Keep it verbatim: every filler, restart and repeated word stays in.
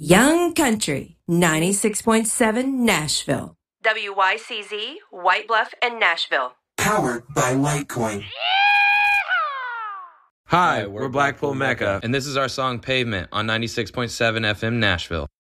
Young Country, ninety-six point seven Nashville. W Y C Z, White Bluff and Nashville. Powered by Litecoin. Hi, we're Blackpool Mecca, and this is our song Pavement on ninety-six point seven F M Nashville.